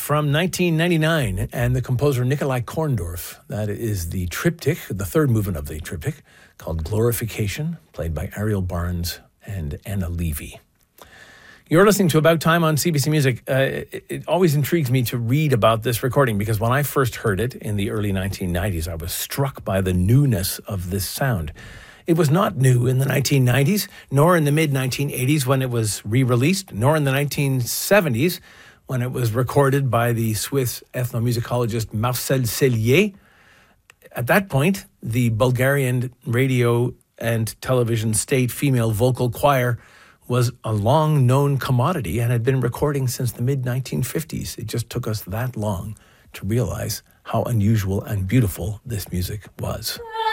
from 1999, and the composer Nikolai Korndorff. That is the triptych, the third movement of the triptych, called Glorification, played by Ariel Barnes and Anna Levy. You're listening to About Time on CBC Music. It always intrigues me to read about this recording because when I first heard it in the early 1990s, I was struck by the newness of this sound. It was not new in the 1990s, nor in the mid-1980s when it was re-released, nor in the 1970s when it was recorded by the Swiss ethnomusicologist Marcel Cellier. At that point, the Bulgarian radio and television state female vocal choir was a long-known commodity and had been recording since the mid-1950s. It just took us that long to realize how unusual and beautiful this music was.